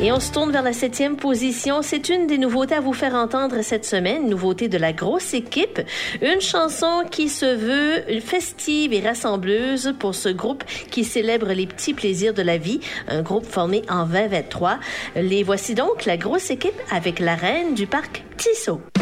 Et on se tourne vers la 7e position. C'est une des nouveautés à vous faire entendre cette semaine, nouveauté de la grosse équipe. Une chanson qui se veut festive et rassembleuse pour ce groupe qui célèbre les petits plaisirs de la vie, un groupe formé en 2023. Les voici donc, la grosse équipe avec la reine du parc Tissot.